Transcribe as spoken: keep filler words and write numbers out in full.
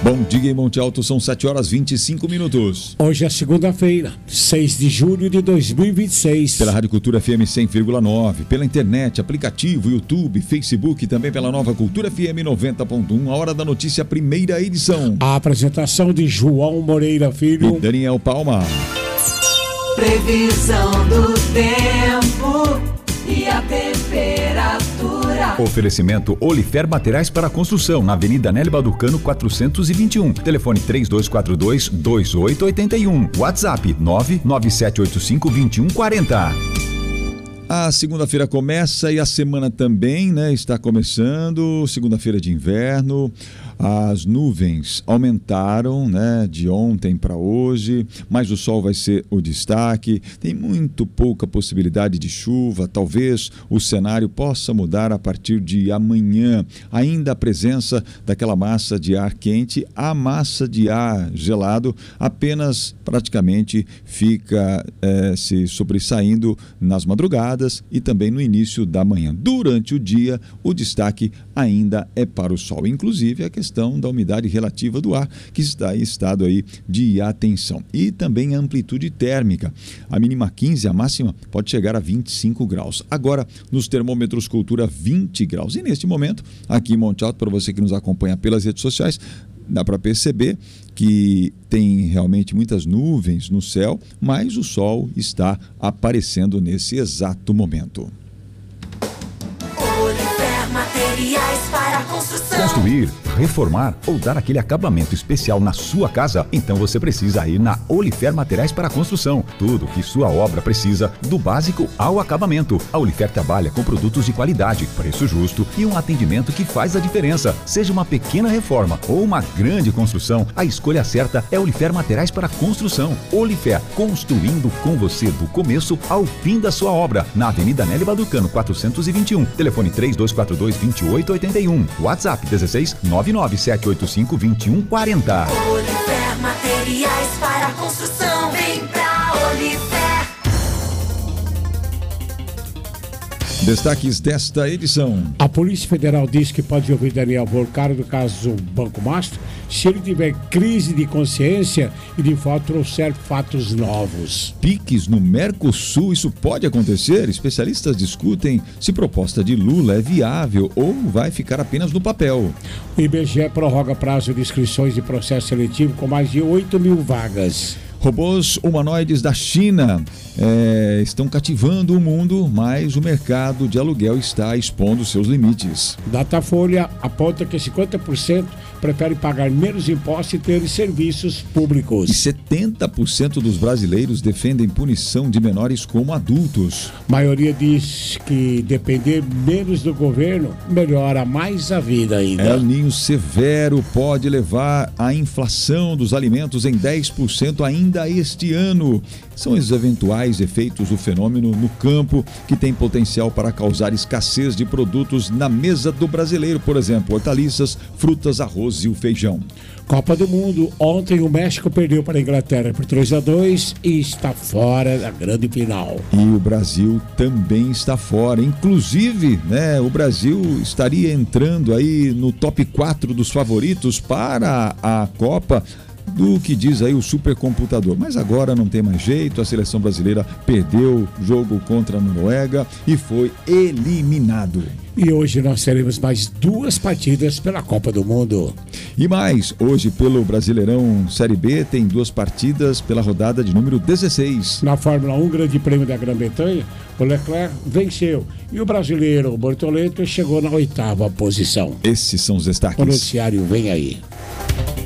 Bom dia em Monte Alto, são sete horas e vinte e cinco minutos. Hoje é segunda-feira, seis de julho de dois mil e vinte e seis. Pela Rádio Cultura F M cem vírgula nove, pela internet, aplicativo, YouTube, Facebook e também pela Nova Cultura F M noventa ponto um. A Hora da Notícia, primeira edição. A apresentação de João Moreira Filho e Daniel Palma. Previsão do tempo e a temperatura. Oferecimento Olifer Materiais para Construção, na Avenida Nélio Baducano quatrocentos e vinte e um. Telefone três dois quatro dois, dois oito oito um. WhatsApp nove nove sete oito cinco, dois um quatro zero. A segunda-feira começa e a semana também, né? Está começando, segunda-feira de inverno. As nuvens aumentaram, né, de ontem para hoje, mas o sol vai ser o destaque. Tem muito pouca possibilidade de chuva. Talvez o cenário possa mudar a partir de amanhã. Ainda a presença daquela massa de ar quente, a massa de ar gelado apenas praticamente fica é, se sobressaindo nas madrugadas e também no início da manhã. Durante o dia, o destaque ainda é para o sol, inclusive a questão da umidade relativa do ar, que está em estado aí de atenção. E também a amplitude térmica. A mínima quinze, a máxima pode chegar a vinte e cinco graus. Agora, nos termômetros Cultura, vinte graus. E neste momento, aqui em Monte Alto, para você que nos acompanha pelas redes sociais, dá para perceber que tem realmente muitas nuvens no céu, mas o sol está aparecendo nesse exato momento. Olifer Materiais para Construção. Construir, reformar ou dar aquele acabamento especial na sua casa? Então você precisa ir na Olifer Materiais para Construção. Tudo que sua obra precisa, do básico ao acabamento. A Olifer trabalha com produtos de qualidade, preço justo e um atendimento que faz a diferença. Seja uma pequena reforma ou uma grande construção, a escolha certa é Olifer Materiais para Construção. Olifer, construindo com você do começo ao fim da sua obra. Na Avenida Nélio Baducano quatrocentos e vinte e um. Telefone três dois quatro dois, dois oito oito um. WhatsApp dezesseis, nove nove sete oito cinco, dois um quatro zero. Olifer Materiais para Construção. Vem pra Olifer. Destaques desta edição. A Polícia Federal diz que pode ouvir Daniel Porcaro do caso Banco Master se ele tiver crise de consciência e de fato trouxer fatos novos. Piques no Mercosul, isso pode acontecer? Especialistas discutem se proposta de Lula é viável ou vai ficar apenas no papel. O I B G E prorroga prazo de inscrições de processo seletivo com mais de oito mil vagas. Robôs humanoides da China é, estão cativando o mundo, mas o mercado de aluguel está expondo seus limites. Datafolha aponta que cinquenta por cento prefere pagar menos impostos e ter serviços públicos. E setenta por cento dos brasileiros defendem punição de menores como adultos. A maioria diz que depender menos do governo melhora mais a vida ainda. El Ninho severo pode levar a inflação dos alimentos em dez por cento ainda este ano. São os eventuais efeitos do fenômeno no campo que tem potencial para causar escassez de produtos na mesa do brasileiro, por exemplo, hortaliças, frutas, arroz e o feijão. Copa do Mundo. Ontem o México perdeu para a Inglaterra por três a dois e está fora da grande final. E o Brasil também está fora. Inclusive, né, o Brasil estaria entrando aí no top quatro dos favoritos para a Copa, do que diz aí o supercomputador. Mas agora não tem mais jeito, a seleção brasileira perdeu o jogo contra a Noruega e foi eliminado. E hoje nós teremos mais duas partidas pela Copa do Mundo. E mais, hoje pelo Brasileirão Série B tem duas partidas pela rodada de número dezesseis. Na Fórmula um, Grande Prêmio da Grã-Bretanha, o Leclerc venceu e o brasileiro Bortoleto chegou na oitava posição. Esses são os destaques. O noticiário vem aí.